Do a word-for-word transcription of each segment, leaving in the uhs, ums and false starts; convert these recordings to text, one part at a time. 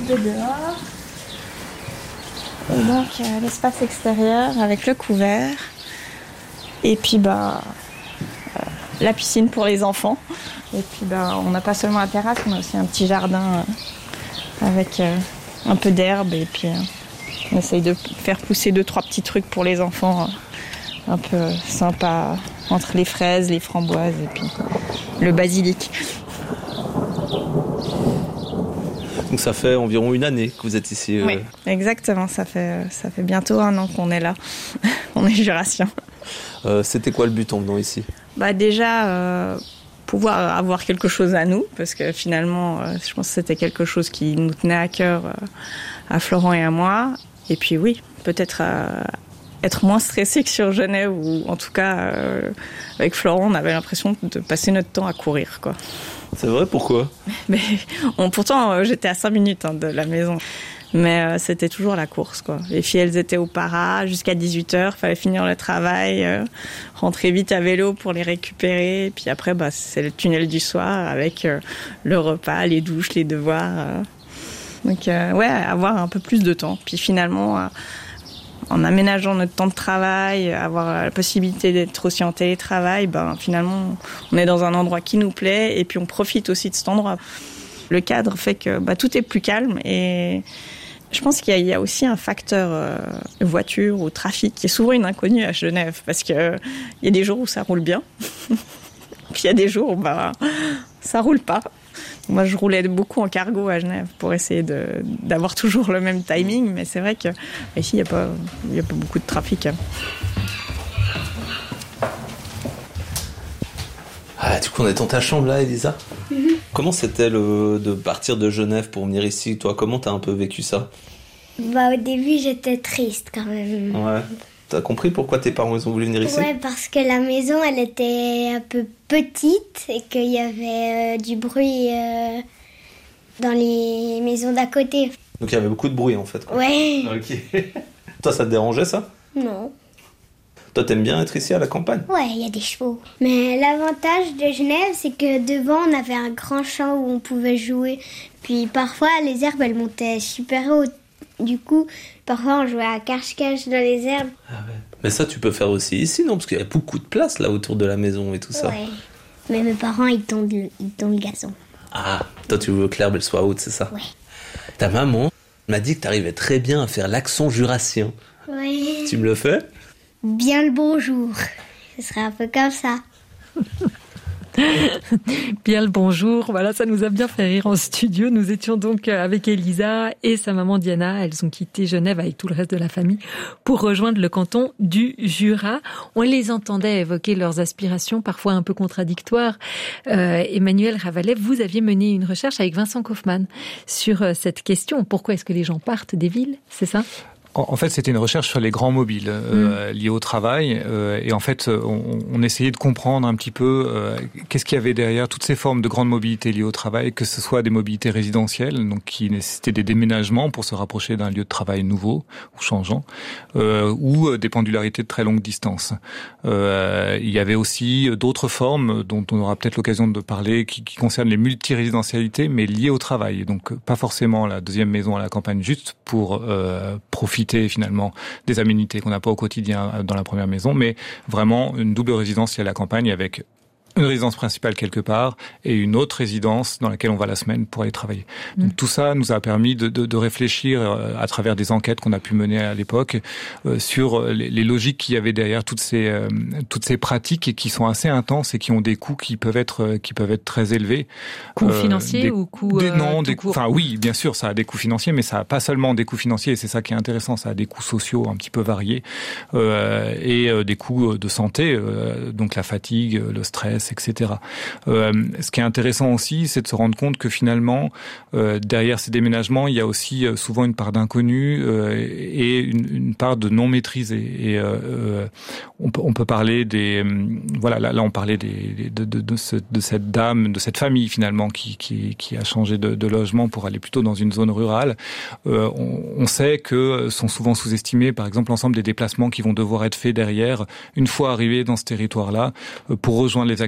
de dehors. Et donc euh, l'espace extérieur avec le couvert. Et puis bah, euh, la piscine pour les enfants. Et puis bah, on n'a pas seulement la terrasse, on a aussi un petit jardin euh, avec euh, un peu d'herbe. Et puis euh, on essaye de faire pousser deux, trois petits trucs pour les enfants. Euh, un peu sympa, entre les fraises, les framboises et puis le basilic. Donc ça fait environ une année que vous êtes ici. Euh... Oui, exactement. Ça fait, ça fait bientôt un an qu'on est là. On est jurassiens. Euh, c'était quoi le but en venant ici ? Bah déjà, euh, pouvoir avoir quelque chose à nous, parce que finalement, euh, je pense que c'était quelque chose qui nous tenait à cœur, euh, à Florent et à moi. Et puis oui, peut-être euh, être moins stressé que sur Genève, ou en tout cas, euh, avec Florent, on avait l'impression de passer notre temps à courir, quoi. C'est vrai, pourquoi ? Mais on, pourtant, euh, j'étais à cinq minutes hein, de la maison. Mais euh, c'était toujours la course, quoi. Les filles, elles étaient au para jusqu'à dix-huit heures. Fallait finir le travail, euh, rentrer vite à vélo pour les récupérer. Et puis après, bah, c'est le tunnel du soir avec euh, le repas, les douches, les devoirs. Euh. Donc, euh, ouais, avoir un peu plus de temps. Puis finalement, euh, en aménageant notre temps de travail, avoir la possibilité d'être aussi en télétravail, ben, finalement, on est dans un endroit qui nous plaît et puis on profite aussi de cet endroit. Le cadre fait que bah, tout est plus calme et je pense qu'il y a, il y a aussi un facteur euh, voiture ou trafic qui est souvent une inconnue à Genève parce qu'il euh, y a des jours où ça roule bien, puis il y a des jours où bah, ça roule pas. Moi, je roulais beaucoup en cargo à Genève pour essayer de, d'avoir toujours le même timing, mais c'est vrai qu'ici, il n'y a pas, il y a pas beaucoup de trafic. Ah, du coup, on est dans ta chambre là, Elisa. Mm-hmm. Comment c'était le, de partir de Genève pour venir ici ? Toi, comment t'as un peu vécu ça ? Bah, au début, j'étais triste quand même. Ouais. T'as compris pourquoi tes parents ils ont voulu venir ici ? Ouais, parce que la maison, elle était un peu petite et qu'il y avait euh, du bruit euh, dans les maisons d'à côté. Donc il y avait beaucoup de bruit en fait, quoi. Ouais. Ok. Toi, ça te dérangeait ça ? Non. Toi, t'aimes bien être ici à la campagne ? Ouais, il y a des chevaux. Mais l'avantage de Genève, c'est que devant, on avait un grand champ où on pouvait jouer. Puis parfois, les herbes, elles montaient super haut. Du coup, parfois, on jouait à cache-cache dans les herbes. Ah ouais. Mais ça, tu peux faire aussi ici, non ? Parce qu'il y a beaucoup de place là autour de la maison et tout ça. Ouais. Mais mes parents, ils tondent le, ils tondent le gazon. Ah, toi, tu veux que l'herbe elle soit haute, c'est ça ? Ouais. Ta maman m'a dit que t'arrivais très bien à faire l'accent jurassien. Ouais. Tu me le fais ? Bien le bonjour. Ce serait un peu comme ça. Bien le bonjour, voilà, ça nous a bien fait rire en studio. Nous étions donc avec Elisa et sa maman Diana. Elles ont quitté Genève avec tout le reste de la famille pour rejoindre le canton du Jura. On les entendait évoquer leurs aspirations, parfois un peu contradictoires. Euh, Emmanuel Ravalet, vous aviez mené une recherche avec Vincent Kaufmann sur cette question. Pourquoi est-ce que les gens partent des villes, c'est ça ? En fait, c'était une recherche sur les grands mobiles euh, mmh. liés au travail. Euh, et en fait, on, on essayait de comprendre un petit peu euh, qu'est-ce qu'il y avait derrière toutes ces formes de grande mobilité liées au travail, que ce soit des mobilités résidentielles, donc qui nécessitaient des déménagements pour se rapprocher d'un lieu de travail nouveau ou changeant, euh, ou des pendularités de très longue distance. Euh, il y avait aussi d'autres formes dont on aura peut-être l'occasion de parler, qui, qui concernent les multirésidentialités, mais liées au travail. Donc, pas forcément la deuxième maison à la campagne, juste pour euh, profiter finalement des aménités qu'on n'a pas au quotidien dans la première maison, mais vraiment une double résidence à la campagne avec une résidence principale quelque part et une autre résidence dans laquelle on va la semaine pour aller travailler. Donc mmh. tout ça nous a permis de, de, de réfléchir à travers des enquêtes qu'on a pu mener à l'époque euh, sur les, les logiques qu'il y avait derrière toutes ces euh, toutes ces pratiques et qui sont assez intenses et qui ont des coûts qui peuvent être qui peuvent être très élevés. Coûts euh, financiers des, ou coûts des, non, euh, des coûts. Enfin oui, bien sûr, ça a des coûts financiers, mais ça a pas seulement des coûts financiers. Et c'est ça qui est intéressant. Ça a des coûts sociaux un petit peu variés euh, et euh, des coûts de santé, euh, donc la fatigue, le stress, et cetera. Euh, ce qui est intéressant aussi, c'est de se rendre compte que finalement, euh, derrière ces déménagements, il y a aussi euh, souvent une part d'inconnu euh, et une, une part de non maîtrisé. Et euh, on, peut, on peut parler des, voilà, là, là on parlait des, de, de, de, ce, de cette dame, de cette famille finalement qui, qui, qui a changé de, de logement pour aller plutôt dans une zone rurale. Euh, on, on sait que sont souvent sous-estimés, par exemple, l'ensemble des déplacements qui vont devoir être faits derrière, une fois arrivés dans ce territoire-là, pour rejoindre les activités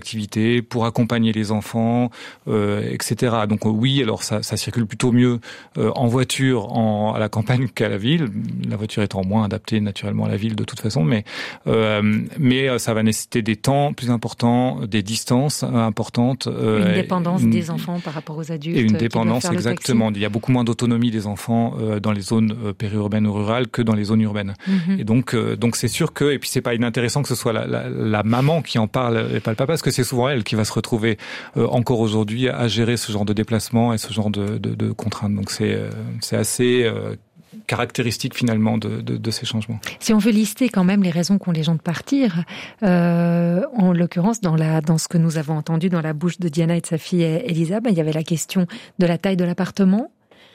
activités, pour accompagner les enfants, euh, et cetera. Donc oui, alors ça, ça circule plutôt mieux euh, en voiture en, à la campagne qu'à la ville. La voiture étant moins adaptée naturellement à la ville de toute façon, mais euh, mais ça va nécessiter des temps plus importants, des distances importantes. Euh, une dépendance une, des enfants par rapport aux adultes. Et une dépendance, exactement. Il y a beaucoup moins d'autonomie des enfants euh, dans les zones euh, périurbaines ou rurales que dans les zones urbaines. Mm-hmm. Et donc, euh, donc c'est sûr que, et puis c'est pas inintéressant que ce soit la, la, la maman qui en parle et pas le papa, parce que c'est souvent elle qui va se retrouver euh, encore aujourd'hui à gérer ce genre de déplacement et ce genre de, de, de contraintes. Donc c'est, euh, c'est assez euh, caractéristique finalement de, de, de ces changements. Si on veut lister quand même les raisons qu'ont les gens de partir, euh, en l'occurrence dans, la, dans ce que nous avons entendu dans la bouche de Diana et de sa fille Elisa, ben, il y avait la question de la taille de l'appartement.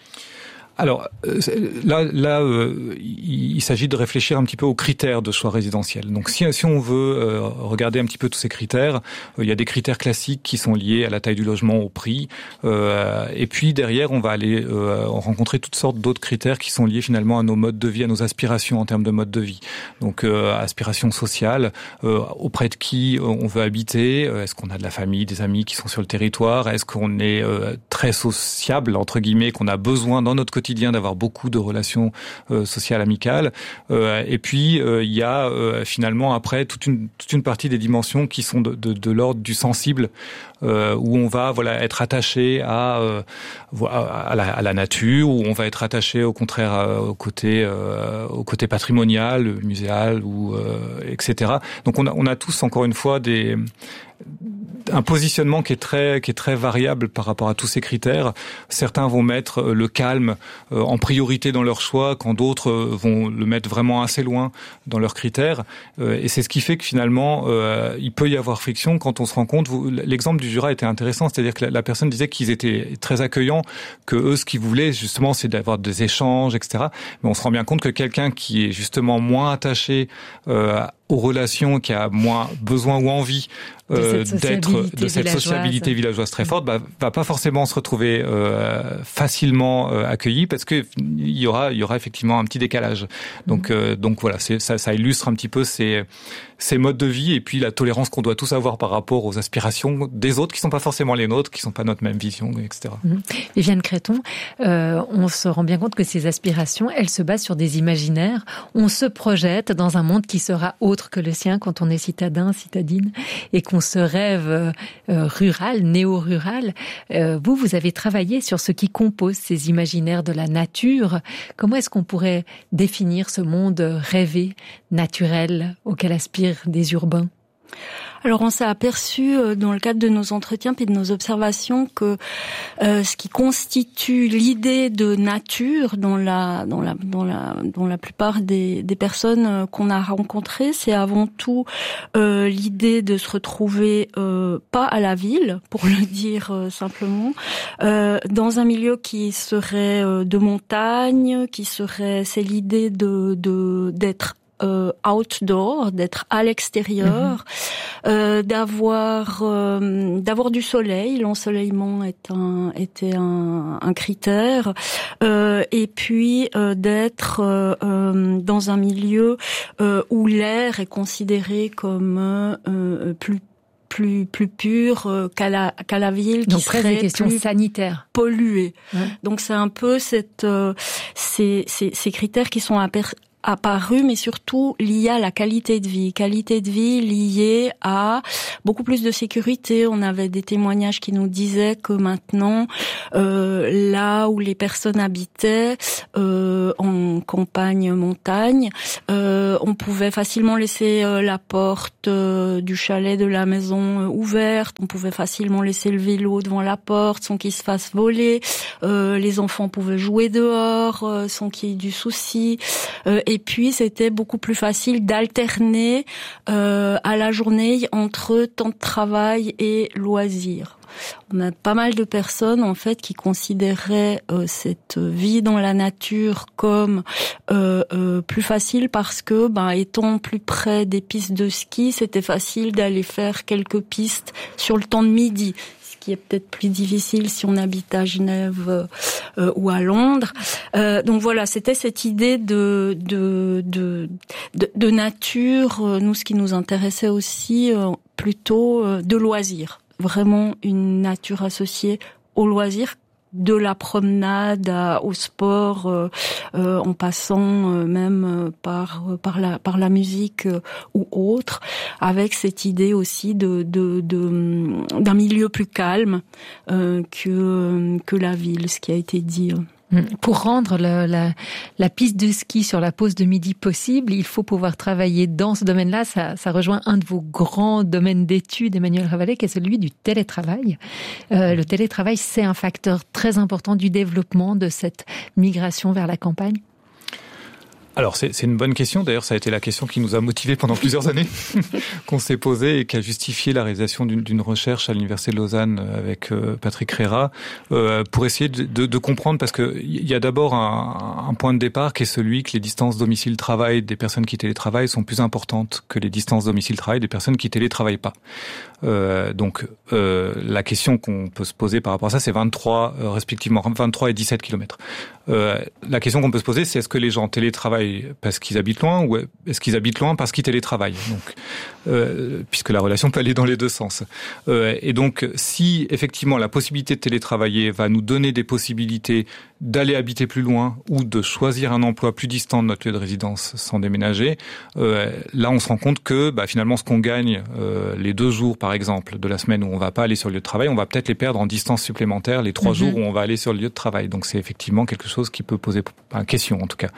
Alors là, là, euh, il, il s'agit de réfléchir un petit peu aux critères de choix résidentiel. Donc, si, si on veut euh, regarder un petit peu tous ces critères, euh, il y a des critères classiques qui sont liés à la taille du logement, au prix, euh, et puis derrière, on va aller euh, rencontrer toutes sortes d'autres critères qui sont liés finalement à nos modes de vie, à nos aspirations en termes de mode de vie. Donc, euh, aspirations sociales, euh, auprès de qui on veut habiter, est-ce qu'on a de la famille, des amis qui sont sur le territoire, est-ce qu'on est euh, très sociable entre guillemets, qu'on a besoin dans notre quotidien quotidien d'avoir beaucoup de relations euh, sociales amicales euh, et puis euh, il y a euh, finalement après toute une toute une partie des dimensions qui sont de de, de l'ordre du sensible euh, où on va voilà être attaché à euh, à, la, à la nature, où on va être attaché au contraire à, au côté euh, au côté patrimonial, muséal ou euh, et cetera. Donc on a on a tous encore une fois des un positionnement qui est très qui est très variable par rapport à tous ces critères. Certains vont mettre le calme euh, en priorité dans leur choix, quand d'autres euh, vont le mettre vraiment assez loin dans leurs critères. Euh, et c'est ce qui fait que finalement, euh, il peut y avoir friction quand on se rend compte. Vous, l'exemple du Jura était intéressant, c'est-à-dire que la, la personne disait qu'ils étaient très accueillants, que eux, ce qu'ils voulaient justement, c'est d'avoir des échanges, et cetera. Mais on se rend bien compte que quelqu'un qui est justement moins attaché euh, aux relations, qui a moins besoin ou envie euh, de d'être de cette sociabilité villageoise très forte, bah, va pas forcément se retrouver euh, facilement euh, accueilli, parce que il y aura il y aura effectivement un petit décalage. Donc mmh. euh, donc voilà, c'est ça ça illustre un petit peu ces ces modes de vie et puis la tolérance qu'on doit tous avoir par rapport aux aspirations des autres qui sont pas forcément les nôtres, qui sont pas notre même vision, et cetera. Mmh. Viviane Créton, euh, on se rend bien compte que ces aspirations, elles se basent sur des imaginaires. On se projette dans un monde qui sera autre que le sien quand on est citadin, citadine, et qu'on se rêve euh, rural, néo-rural. Euh, vous, vous avez travaillé sur ce qui compose ces imaginaires de la nature. Comment est-ce qu'on pourrait définir ce monde rêvé, naturel, auquel aspirent des urbains ? Alors on s'est aperçu euh, dans le cadre de nos entretiens puis de nos observations que euh, ce qui constitue l'idée de nature dans la dans la dans la dans la plupart des des personnes qu'on a rencontrées, c'est avant tout euh, l'idée de se retrouver euh, pas à la ville, pour le dire euh, simplement, euh, dans un milieu qui serait euh, de montagne, qui serait c'est l'idée de de d'être Euh, outdoor, d'être à l'extérieur, mmh. euh, d'avoir euh, d'avoir du soleil. L'ensoleillement est un était un, un critère, euh, et puis euh, d'être euh, euh, dans un milieu euh, où l'air est considéré comme euh, plus plus plus pur euh, qu'à la qu'à la ville, qui donc serait des questions plus sanitaires, polluée. Ouais. Donc c'est un peu cette euh, ces, ces ces critères qui sont aper- apparu, mais surtout lié à la qualité de vie. Qualité de vie liée à beaucoup plus de sécurité. On avait des témoignages qui nous disaient que maintenant, euh, là où les personnes habitaient, euh, en campagne, montagne, euh, on pouvait facilement laisser euh, la porte euh, du chalet, de la maison euh, ouverte. On pouvait facilement laisser le vélo devant la porte sans qu'il se fasse voler. Euh, les enfants pouvaient jouer dehors euh, sans qu'il y ait du souci. Euh, et puis, c'était beaucoup plus facile d'alterner euh, à la journée entre temps de travail et loisirs. On a pas mal de personnes en fait qui considéraient euh, cette vie dans la nature comme euh, euh, plus facile parce que, ben, étant plus près des pistes de ski, c'était facile d'aller faire quelques pistes sur le temps de midi. qui est peut-être plus difficile si on habite à Genève euh, ou à Londres. Euh, donc voilà, c'était cette idée de de de de, de nature. Nous, ce qui nous intéressait aussi, euh, plutôt euh, de loisirs. Vraiment une nature associée au loisir, de la promenade à, au sport, euh, euh, en passant euh, même euh, par par la par la musique euh, ou autre, avec cette idée aussi de de, de d'un milieu plus calme euh, que que la ville, ce qui a été dit. Pour rendre le, la, la piste de ski sur la pause de midi possible, il faut pouvoir travailler dans ce domaine-là. Ça, ça rejoint un de vos grands domaines d'études, Emmanuel Ravalet, qui est celui du télétravail. Euh, le télétravail, c'est un facteur très important du développement de cette migration vers la campagne. Alors c'est, c'est une bonne question. D'ailleurs, ça a été la question qui nous a motivés pendant plusieurs années, qu'on s'est posée et qui a justifié la réalisation d'une, d'une recherche à l'Université de Lausanne avec euh, Patrick Rera euh, pour essayer de, de, de comprendre, parce que il y a d'abord un, un point de départ qui est celui que les distances domicile-travail des personnes qui télétravaillent sont plus importantes que les distances domicile-travail des personnes qui télétravaillent pas. Euh, donc euh, la question qu'on peut se poser par rapport à ça, c'est vingt-trois euh, respectivement vingt-trois et dix-sept kilomètres. Euh, la question qu'on peut se poser, c'est est-ce que les gens télétravaillent parce qu'ils habitent loin ou est-ce qu'ils habitent loin parce qu'ils télétravaillent, donc, euh, puisque la relation peut aller dans les deux sens. Euh, et donc, si effectivement la possibilité de télétravailler va nous donner des possibilités d'aller habiter plus loin ou de choisir un emploi plus distant de notre lieu de résidence sans déménager, euh, là on se rend compte que bah, finalement ce qu'on gagne euh, les deux jours par exemple de la semaine où on va pas aller sur le lieu de travail, on va peut-être les perdre en distance supplémentaire les trois mmh. jours où on va aller sur le lieu de travail. Donc c'est effectivement quelque chose qui peut poser une question en tout cas.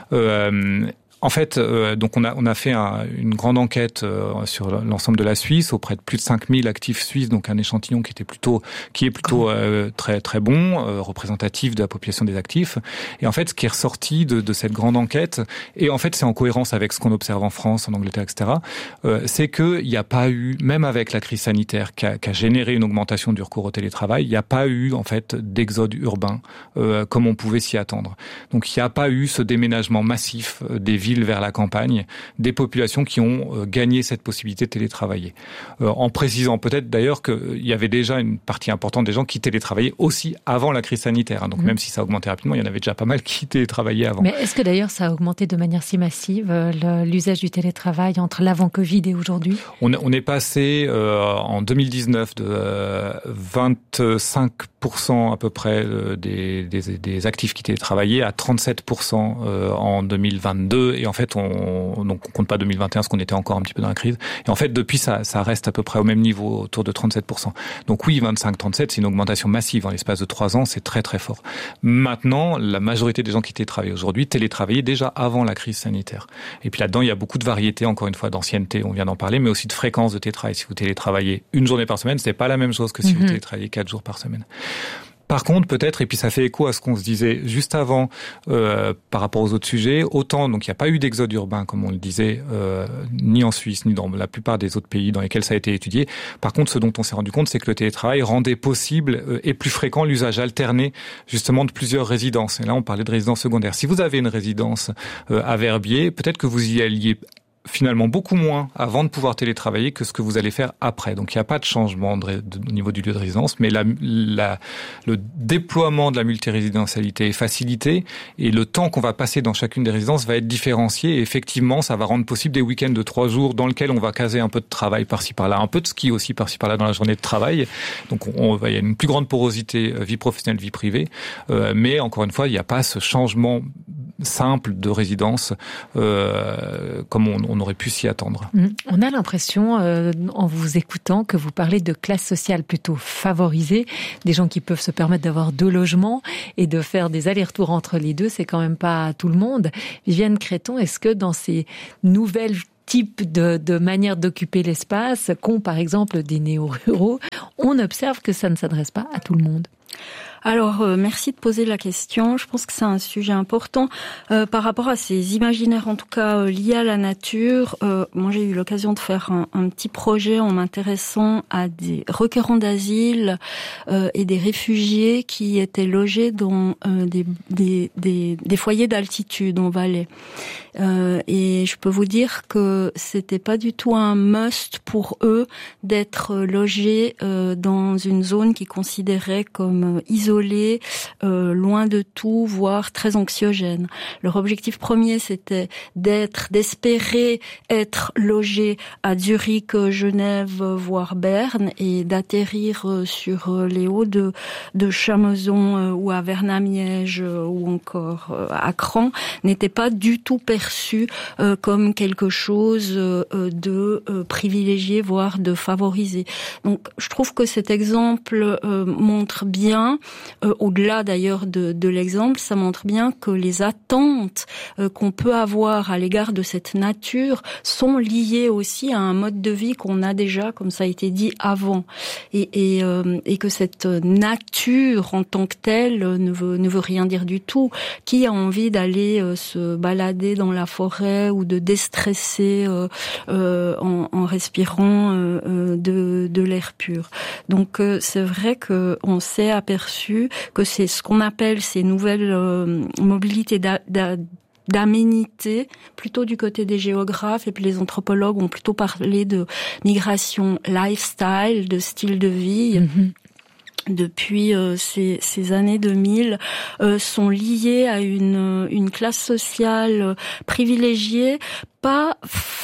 Euh, En fait, euh, donc on a on a fait un, une grande enquête euh, sur l'ensemble de la Suisse auprès de plus de cinq mille actifs suisses, donc un échantillon qui était plutôt qui est plutôt euh, très très bon, euh, représentatif de la population des actifs. Et en fait, ce qui est ressorti de, de cette grande enquête, et en fait c'est en cohérence avec ce qu'on observe en France, en Angleterre, et cetera, euh, c'est que il n'y a pas eu, même avec la crise sanitaire qui a, qui a généré une augmentation du recours au télétravail, il n'y a pas eu en fait d'exode urbain euh, comme on pouvait s'y attendre. Donc il n'y a pas eu ce déménagement massif euh, des villes vers la campagne, des populations qui ont euh, gagné cette possibilité de télétravailler. Euh, en précisant peut-être d'ailleurs qu'il y avait déjà une partie importante des gens qui télétravaillaient aussi avant la crise sanitaire. Hein. Donc mmh. même si ça a augmenté rapidement, il y en avait déjà pas mal qui télétravaillaient avant. Mais est-ce que d'ailleurs ça a augmenté de manière si massive euh, le, l'usage du télétravail entre l'avant-Covid et aujourd'hui ? on, on est passé euh, en deux mille dix-neuf de euh, vingt-cinq pour cent à peu près euh, des, des, des actifs qui télétravaillaient à trente-sept pour cent euh, en deux mille vingt-deux. Et en fait, on donc on compte pas deux mille vingt et un parce qu'on était encore un petit peu dans la crise. Et en fait, depuis, ça, ça reste à peu près au même niveau, autour de trente-sept pour cent. Donc oui, vingt-cinq trente-sept, c'est une augmentation massive en l'espace de trois ans, c'est très très fort. Maintenant, la majorité des gens qui télétravaillent aujourd'hui télétravaillaient déjà avant la crise sanitaire. Et puis là-dedans, il y a beaucoup de variétés, encore une fois, d'ancienneté, on vient d'en parler, mais aussi de fréquence de télétravail. Si vous télétravaillez une journée par semaine, c'est pas la même chose que si mmh. vous télétravaillez quatre jours par semaine. Par contre, peut-être, et puis ça fait écho à ce qu'on se disait juste avant euh, par rapport aux autres sujets, autant, donc il n'y a pas eu d'exode urbain, comme on le disait, euh, ni en Suisse, ni dans la plupart des autres pays dans lesquels ça a été étudié. Par contre, ce dont on s'est rendu compte, c'est que le télétravail rendait possible euh, et plus fréquent l'usage alterné, justement, de plusieurs résidences. Et là, on parlait de résidence secondaire. Si vous avez une résidence euh, à Verbier, peut-être que vous y alliez finalement beaucoup moins avant de pouvoir télétravailler que ce que vous allez faire après. Donc il n'y a pas de changement de, de, au niveau du lieu de résidence, mais la, la, le déploiement de la multirésidentialité est facilité et le temps qu'on va passer dans chacune des résidences va être différencié. Et effectivement, ça va rendre possible des week-ends de trois jours dans lesquels on va caser un peu de travail par-ci par-là, un peu de ski aussi par-ci par-là dans la journée de travail. Donc on, on, il y a une plus grande porosité vie professionnelle, vie privée. Euh, mais encore une fois, il n'y a pas ce changement simple de résidence euh, comme on, on aurait pu s'y attendre. On a l'impression, euh, en vous écoutant, que vous parlez de classe sociale plutôt favorisée, des gens qui peuvent se permettre d'avoir deux logements et de faire des allers-retours entre les deux, c'est quand même pas tout le monde. Viviane Créton, est-ce que dans ces nouvelles types de, de manières d'occuper l'espace, qu'ont par exemple des néo-ruraux, on observe que ça ne s'adresse pas à tout le monde ? Alors, euh, merci de poser la question. Je pense que c'est un sujet important. Euh, par rapport à ces imaginaires, en tout cas euh, liés à la nature, euh, moi j'ai eu l'occasion de faire un, un petit projet en m'intéressant à des requérants d'asile euh, et des réfugiés qui étaient logés dans euh, des, des, des, des foyers d'altitude en Valais. Euh, et je peux vous dire que c'était pas du tout un must pour eux d'être logés euh, dans une zone qu'ils considéraient comme euh, isolée, euh, loin de tout, voire très anxiogène. Leur objectif premier, c'était d'être, d'espérer être logés à Zurich, Genève, voire Berne, et d'atterrir euh, sur les hauts de, de Chameson euh, ou à Vernamiège euh, ou encore euh, à Cran, n'était pas du tout perçu Euh, comme quelque chose euh, de euh, privilégié, voire de favorisé. Donc, je trouve que cet exemple euh, montre bien, euh, au-delà d'ailleurs de, de l'exemple, ça montre bien que les attentes euh, qu'on peut avoir à l'égard de cette nature sont liées aussi à un mode de vie qu'on a déjà, comme ça a été dit, avant. Et, et, euh, et que cette nature en tant que telle ne veut, ne veut rien dire du tout. Qui a envie d'aller euh, se balader dans la forêt ou de déstresser euh, euh, en, en respirant euh, de, de l'air pur. Donc euh, c'est vrai que on s'est aperçu que c'est ce qu'on appelle ces nouvelles euh, mobilités d'a, d'a, d'aménité, plutôt du côté des géographes, et puis les anthropologues ont plutôt parlé de migration lifestyle, de style de vie. Mm-hmm. Depuis euh, ces, ces années deux mille, euh, sont liées à une, une classe sociale privilégiée, pas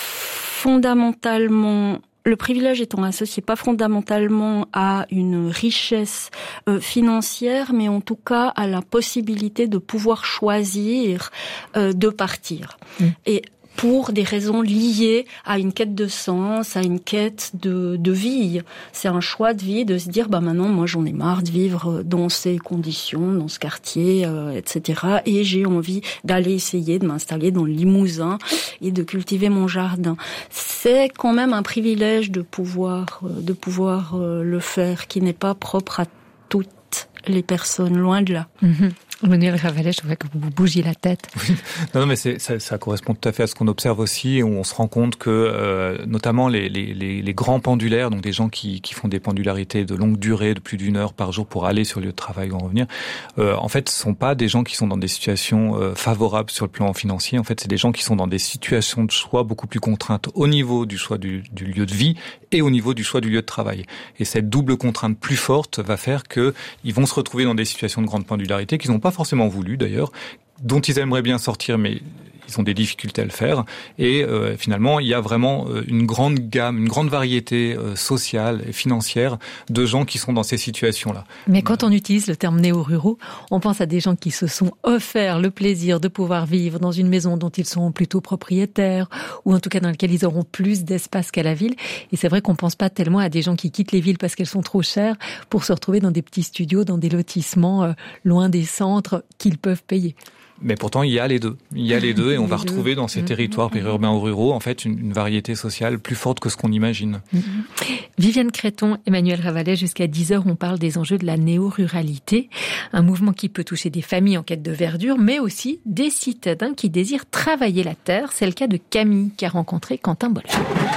fondamentalement, le privilège étant associé pas fondamentalement à une richesse euh, financière, mais en tout cas à la possibilité de pouvoir choisir euh, de partir. Mmh. Et pour des raisons liées à une quête de sens, à une quête de, de vie. C'est un choix de vie de se dire, bah maintenant, moi j'en ai marre de vivre dans ces conditions, dans ce quartier, euh, et cetera. Et j'ai envie d'aller essayer de m'installer dans le Limousin et de cultiver mon jardin. C'est quand même un privilège de pouvoir, de pouvoir euh, le faire, qui n'est pas propre à toutes les personnes, loin de là. Mmh. Emmanuel Ravalet, je vois que vous bougiez la tête. Oui. Non, non, mais c'est, ça, ça correspond tout à fait à ce qu'on observe aussi, où on se rend compte que, euh, notamment les, les, les, les grands pendulaires, donc des gens qui, qui font des pendularités de longue durée, de plus d'une heure par jour pour aller sur le lieu de travail ou en revenir, euh, en fait, ce sont pas des gens qui sont dans des situations euh, favorables sur le plan financier. En fait, c'est des gens qui sont dans des situations de choix beaucoup plus contraintes au niveau du choix du, du lieu de vie et au niveau du choix du lieu de travail. Et cette double contrainte plus forte va faire que ils vont se retrouver dans des situations de grande pendularité qu'ils n'ont pas forcément voulu d'ailleurs, dont ils aimeraient bien sortir, mais ils ont des difficultés à le faire. Et euh, finalement, il y a vraiment euh, une grande gamme, une grande variété euh, sociale et financière de gens qui sont dans ces situations-là. Mais quand on utilise le terme néo-ruraux, on pense à des gens qui se sont offerts le plaisir de pouvoir vivre dans une maison dont ils sont plutôt propriétaires, ou en tout cas dans laquelle ils auront plus d'espace qu'à la ville. Et c'est vrai qu'on pense pas tellement à des gens qui quittent les villes parce qu'elles sont trop chères pour se retrouver dans des petits studios, dans des lotissements euh, loin des centres qu'ils peuvent payer. Mais pourtant, il y a les deux. Il y a les deux et on va retrouver dans ces territoires périurbains ou ruraux, en fait, une, une variété sociale plus forte que ce qu'on imagine. Viviane Créton, Emmanuel Ravalet, jusqu'à dix heures, on parle des enjeux de la néo-ruralité. Un mouvement qui peut toucher des familles en quête de verdure, mais aussi des citadins qui désirent travailler la terre. C'est le cas de Camille, qui a rencontré Quentin Bolla.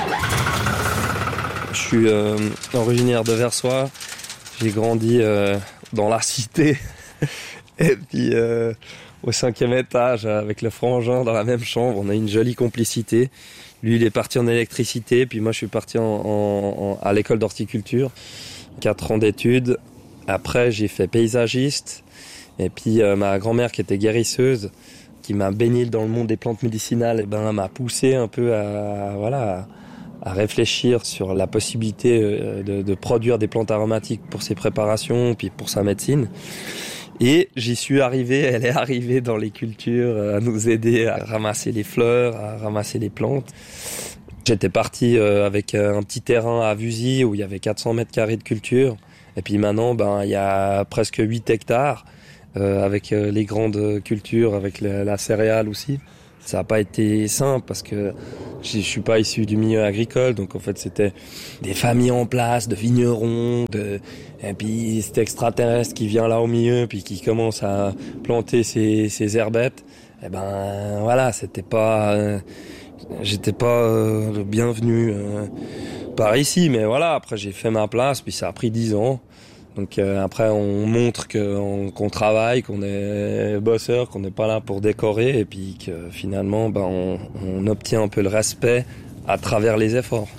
Je suis euh, originaire de Versoix. J'ai grandi euh, dans la cité. Et puis... Euh, au cinquième étage, avec le frangin dans la même chambre, on a une jolie complicité. Lui, il est parti en électricité, puis moi, je suis parti en, en, en, à l'école d'horticulture. Quatre ans d'études. Après, j'ai fait paysagiste. Et puis, euh, ma grand-mère, qui était guérisseuse, qui m'a baigné dans le monde des plantes médicinales, et ben, m'a poussé un peu à, voilà, à, à réfléchir sur la possibilité de, de produire des plantes aromatiques pour ses préparations, puis pour sa médecine. Et j'y suis arrivé, elle est arrivée dans les cultures à nous aider à ramasser les fleurs, à ramasser les plantes. J'étais parti avec un petit terrain à Vusy où il y avait quatre cents mètres carrés de culture. Et puis maintenant, ben, il y a presque huit hectares euh, avec les grandes cultures, avec la, la céréale aussi. Ça n'a pas été simple parce que je suis pas issu du milieu agricole, donc en fait c'était des familles en place, de vignerons, de... et puis cet extraterrestre qui vient là au milieu, puis qui commence à planter ses, ses herbettes. Et ben voilà, c'était pas, euh, j'étais pas euh, le bienvenu euh, par ici, mais voilà. Après j'ai fait ma place, puis ça a pris dix ans. Donc euh, après on montre qu'on, qu'on travaille, qu'on est bosseur, qu'on n'est pas là pour décorer, et puis que finalement ben, on, on obtient un peu le respect à travers les efforts.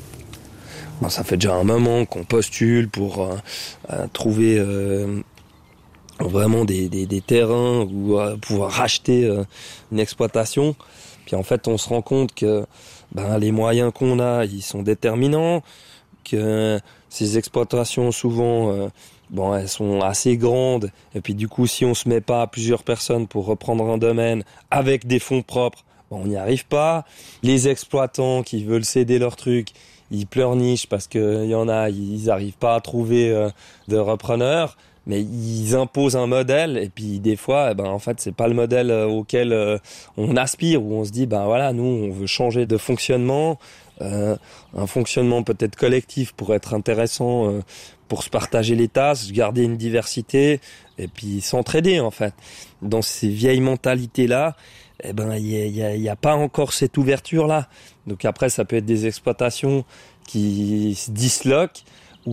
Bon, ça fait déjà un moment qu'on postule pour euh, euh, trouver euh, vraiment des, des, des terrains ou euh, pouvoir racheter euh, une exploitation. Puis en fait on se rend compte que ben, les moyens qu'on a ils sont déterminants, que ces exploitations souvent euh, bon elles sont assez grandes, et puis du coup si on se met pas à plusieurs personnes pour reprendre un domaine avec des fonds propres, bon, on n'y arrive pas. Les exploitants qui veulent céder leurs trucs, ils pleurnichent parce que il y en a, ils arrivent pas à trouver euh, de repreneurs, mais ils imposent un modèle, et puis des fois eh ben en fait c'est pas le modèle auquel euh, on aspire, où on se dit ben voilà, nous on veut changer de fonctionnement. Euh, un fonctionnement peut-être collectif pour être intéressant, euh, pour se partager les tâches, garder une diversité et puis s'entraider en fait. Dans ces vieilles mentalités là, eh ben il y a, y a pas encore cette ouverture là. Donc après ça peut être des exploitations qui se disloquent,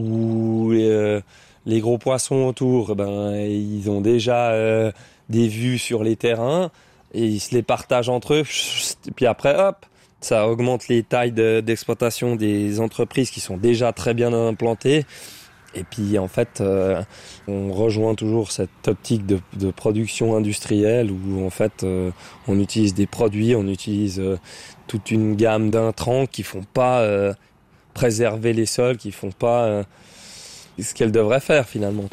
où euh, les gros poissons autour, ben ils ont déjà euh, des vues sur les terrains et ils se les partagent entre eux. Et puis après hop, ça augmente les tailles de, d'exploitation des entreprises qui sont déjà très bien implantées. Et puis en fait, euh, on rejoint toujours cette optique de, de production industrielle où en fait, euh, on utilise des produits, on utilise euh, toute une gamme d'intrants qui font pas euh, préserver les sols, qui font pas euh, ce qu'elles devraient faire finalement.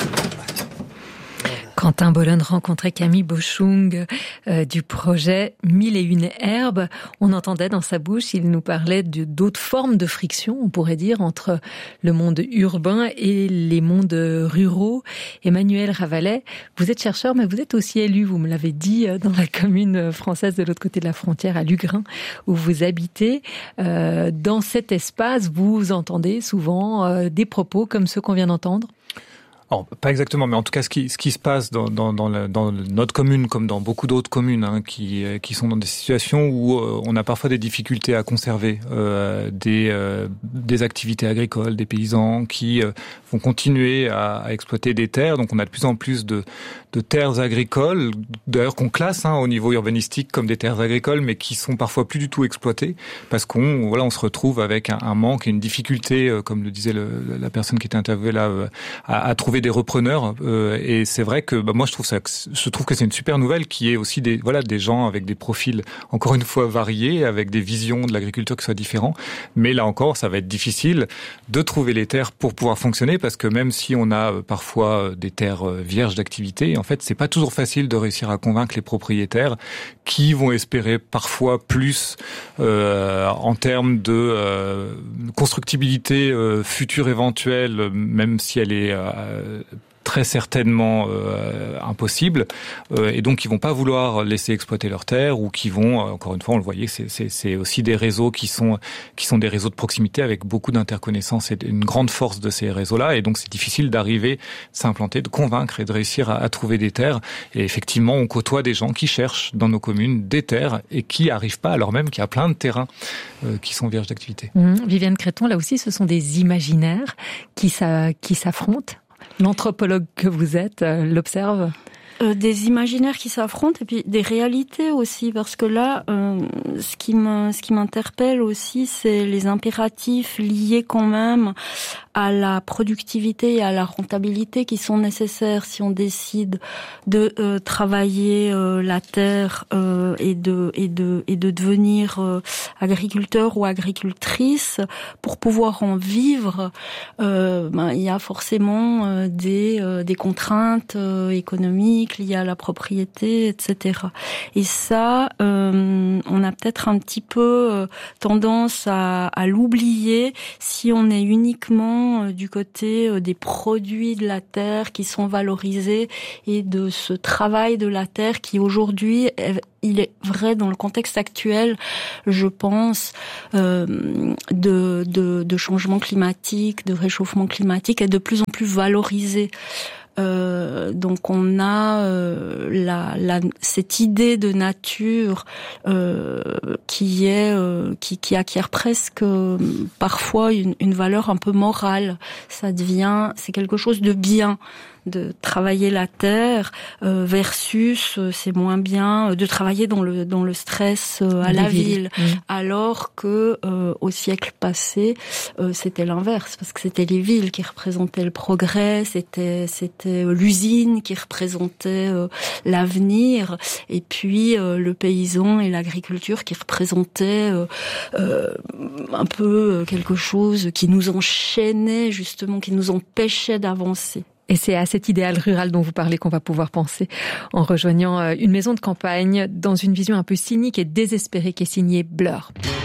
Quentin Bollen rencontrait Camille Bochung euh, du projet Mille et une herbes. On entendait dans sa bouche, il nous parlait de, d'autres formes de friction, on pourrait dire, entre le monde urbain et les mondes ruraux. Emmanuel Ravalet, vous êtes chercheur, mais vous êtes aussi élu, vous me l'avez dit, dans la commune française de l'autre côté de la frontière, à Lugrin, où vous habitez. Euh, dans cet espace, vous entendez souvent euh, des propos comme ceux qu'on vient d'entendre ? Alors, pas exactement, mais en tout cas, ce qui, ce qui se passe dans, dans, dans, le, dans notre commune, comme dans beaucoup d'autres communes, hein, qui, qui sont dans des situations où euh, on a parfois des difficultés à conserver euh, des, euh, des activités agricoles, des paysans qui euh, vont continuer à, à exploiter des terres. Donc, on a de plus en plus de, de terres agricoles, d'ailleurs qu'on classe hein, au niveau urbanistique comme des terres agricoles, mais qui sont parfois plus du tout exploitées, parce qu'on, voilà, on se retrouve avec un, un manque et une difficulté, euh, comme le disait le, la personne qui était interviewée là, euh, à, à trouver des repreneurs euh, et c'est vrai que bah, moi je trouve ça je trouve que c'est une super nouvelle qu'il y ait aussi des voilà des gens avec des profils encore une fois variés, avec des visions de l'agriculture qui soient différents, mais là encore ça va être difficile de trouver les terres pour pouvoir fonctionner, parce que même si on a euh, parfois des terres euh, vierges d'activité, en fait c'est pas toujours facile de réussir à convaincre les propriétaires qui vont espérer parfois plus euh, en termes de euh, constructibilité euh, future éventuelle, même si elle est euh, très certainement euh, impossible, euh, et donc ils vont pas vouloir laisser exploiter leurs terres, ou qui vont, euh, encore une fois, on le voyait, c'est, c'est, c'est aussi des réseaux qui sont qui sont des réseaux de proximité avec beaucoup d'interconnaissances, et une grande force de ces réseaux-là, et donc c'est difficile d'arriver, de s'implanter, de convaincre et de réussir à, à trouver des terres. Et effectivement, on côtoie des gens qui cherchent dans nos communes des terres et qui arrivent pas, alors même qu'il y a plein de terrains euh, qui sont vierges d'activité. Mmh. Viviane Créton, là aussi, ce sont des imaginaires qui, ça, qui s'affrontent. L'anthropologue que vous êtes euh, l'observe. Euh, des imaginaires qui s'affrontent et puis des réalités aussi, parce que là, euh, ce qui me, ce qui m'interpelle aussi, c'est les impératifs liés quand même à la productivité et à la rentabilité qui sont nécessaires si on décide de euh, travailler euh, la terre euh, et de et de et de devenir euh, agriculteur ou agricultrice. Pour pouvoir en vivre, euh, ben, il y a forcément euh, des euh, des contraintes euh, économiques, économiques liés à la propriété, et cetera. Et ça, euh, on a peut-être un petit peu euh, tendance à, à l'oublier si on est uniquement euh, du côté euh, des produits de la terre qui sont valorisés et de ce travail de la terre qui aujourd'hui, est, il est vrai dans le contexte actuel, je pense, euh, de, de, de changement climatique, de réchauffement climatique, est de plus en plus valorisé. Euh, donc on a euh, la, la, cette idée de nature euh, qui est euh, qui, qui acquiert presque euh, parfois une, une valeur un peu morale. Ça devient, c'est quelque chose de bien de travailler la terre euh, versus euh, c'est moins bien euh, de travailler dans le dans le stress euh, à Des la villes. ville, mmh. alors que euh, au siècle passé euh, c'était l'inverse parce que c'était les villes qui représentaient le progrès, c'était c'était l'usine qui représentait euh, l'avenir et puis euh, le paysan et l'agriculture qui représentaient euh, euh, un peu quelque chose qui nous enchaînait justement, qui nous empêchait d'avancer. Et c'est à cet idéal rural dont vous parlez qu'on va pouvoir penser en rejoignant une maison de campagne dans une vision un peu cynique et désespérée qui est signée Blur.